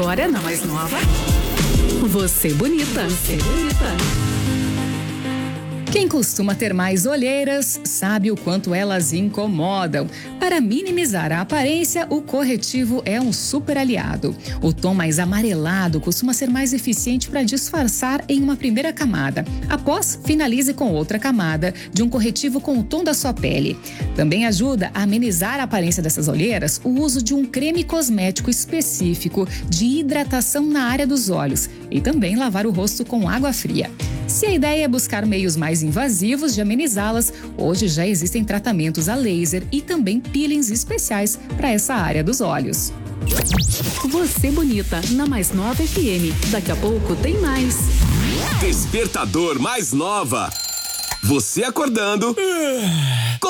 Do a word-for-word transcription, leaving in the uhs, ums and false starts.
Agora na mais nova, Você Bonita. Você Bonita. Quem costuma ter mais olheiras sabe o quanto elas incomodam. Para minimizar a aparência, o corretivo é um super aliado. O tom mais amarelado costuma ser mais eficiente para disfarçar em uma primeira camada. Após, finalize com outra camada de um corretivo com o tom da sua pele. Também ajuda a amenizar a aparência dessas olheiras o uso de um creme cosmético específico de hidratação na área dos olhos e também lavar o rosto com água fria. Se a ideia é buscar meios mais invasivos de amenizá-las, hoje já existem tratamentos a laser e também peelings especiais para essa área dos olhos. Você Bonita, na Mais Nova F M. Daqui a pouco tem mais. Despertador Mais Nova. Você acordando